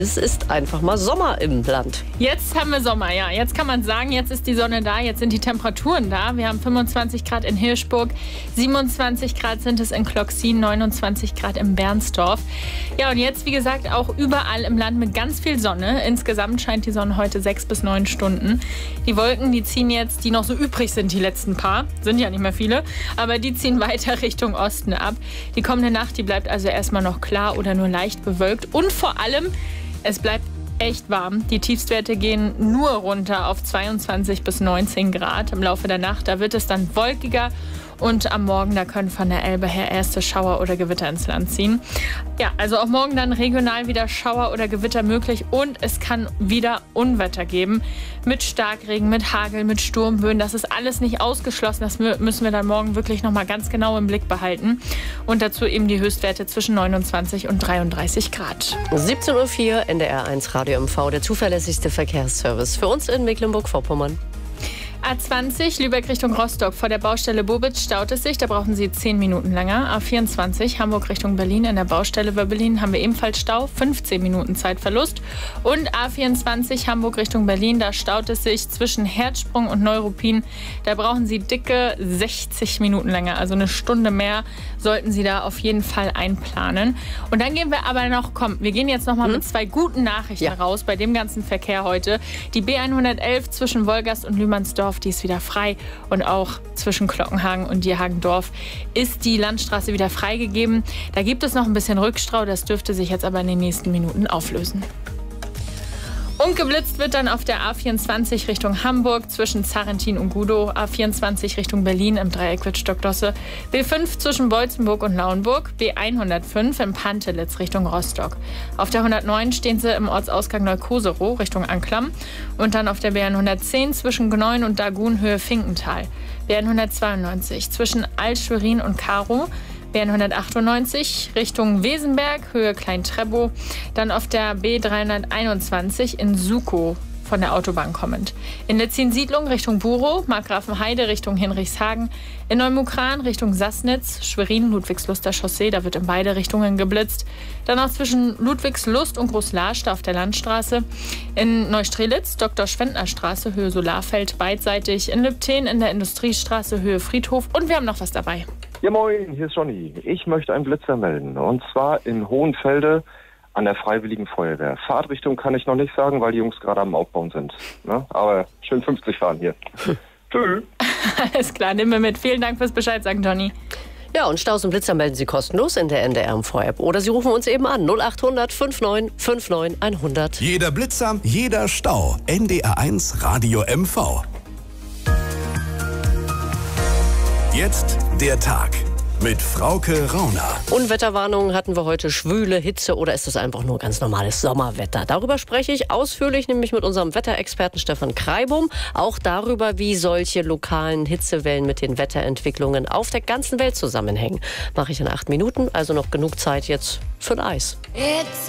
Es ist einfach mal Sommer im Land. Jetzt haben wir Sommer, ja. Jetzt kann man sagen, jetzt ist die Sonne da, jetzt sind die Temperaturen da. Wir haben 25 Grad in Hirschburg, 27 Grad sind es in Klocksin, 29 Grad in Bernsdorf. Ja, und jetzt, wie gesagt, auch überall im Land mit ganz viel Sonne. Insgesamt scheint die Sonne heute 6 bis 9 Stunden. Die Wolken, die ziehen jetzt, die noch so übrig sind, die letzten paar, sind ja nicht mehr viele, aber die ziehen weiter Richtung Osten ab. Die kommende Nacht, die bleibt also erstmal noch klar oder nur leicht bewölkt. Und vor allem, es bleibt echt warm. Die Tiefstwerte gehen nur runter auf 22 bis 19 Grad im Laufe der Nacht. Da wird es dann wolkiger und am Morgen, da können von der Elbe her erste Schauer oder Gewitter ins Land ziehen. Ja, also auch morgen dann regional wieder Schauer oder Gewitter möglich und es kann wieder Unwetter geben mit Starkregen, mit Hagel, mit Sturmböen. Das ist alles nicht ausgeschlossen. Das müssen wir dann morgen wirklich noch mal ganz genau im Blick behalten. Und dazu eben die Höchstwerte zwischen 29 und 33 Grad. 17:04 Uhr, NDR1 Radio MV, der zuverlässigste Verkehrsservice für uns in Mecklenburg-Vorpommern. A20 Lübeck Richtung Rostock. Vor der Baustelle Bobitz staut es sich. Da brauchen Sie 10 Minuten länger. A24 Hamburg Richtung Berlin. In der Baustelle Wöbbelin haben wir ebenfalls Stau. 15 Minuten Zeitverlust. Und A24 Hamburg Richtung Berlin. Da staut es sich zwischen Herzsprung und Neuruppin. Da brauchen Sie dicke 60 Minuten länger. Also eine Stunde mehr sollten Sie da auf jeden Fall einplanen. Und dann gehen wir aber noch, wir gehen jetzt noch mal mit 2 guten Nachrichten raus bei dem ganzen Verkehr heute. Die B111 zwischen Wolgast und Lühmannsdorf, die ist wieder frei. Und auch zwischen Glockenhagen und Dierhagendorf ist die Landstraße wieder freigegeben. Da gibt es noch ein bisschen Rückstau, das dürfte sich jetzt aber in den nächsten Minuten auflösen. Und geblitzt wird dann auf der A24 Richtung Hamburg zwischen Zarrentin und Gudow, A24 Richtung Berlin im Dreieck Wittstock-Dosse, B5 zwischen Beutzenburg und Lauenburg, B105 in Pantelitz Richtung Rostock. Auf der 109 stehen sie im Ortsausgang Neukoserow Richtung Anklam und dann auf der B110 zwischen Gneuen und Dagun Höhe Finkental, B192 zwischen Alt-Schwerin und Karow, B198 Richtung Wesenberg, Höhe Klein-Trebow, dann auf der B321 in Sukow von der Autobahn kommend. In Letzin-Siedlung Richtung Burow, Markgrafenheide Richtung Hinrichshagen, in Neumukran Richtung Sassnitz, Schwerin, Ludwigsluster Chaussee, da wird in beide Richtungen geblitzt. Dann auch zwischen Ludwigslust und Großlarsch, da auf der Landstraße. In Neustrelitz, Dr.-Schwendner-Straße, Höhe Solarfeld, beidseitig. In Lübten in der Industriestraße, Höhe Friedhof. Und wir haben noch was dabei. Ja moin, hier ist Johnny. Ich möchte einen Blitzer melden. Und zwar in Hohenfelde an der Freiwilligen Feuerwehr. Fahrtrichtung kann ich noch nicht sagen, weil die Jungs gerade am Aufbauen sind. Ne? Aber schön 50 fahren hier. Tschüss. Alles klar, nehmen wir mit. Vielen Dank fürs Bescheid sagen, Johnny. Ja, und Staus und Blitzer melden Sie kostenlos in der NDR MV-App. Oder Sie rufen uns eben an 0800 59 59 100. Jeder Blitzer, jeder Stau. NDR1 Radio MV. Jetzt der Tag mit Frauke Rauner. Unwetterwarnungen hatten wir heute, schwüle Hitze oder ist das einfach nur ganz normales Sommerwetter? Darüber spreche ich ausführlich, nämlich mit unserem Wetterexperten Stefan Kreibum. Auch darüber, wie solche lokalen Hitzewellen mit den Wetterentwicklungen auf der ganzen Welt zusammenhängen. Mache ich in 8 Minuten, also noch genug Zeit jetzt für ein Eis.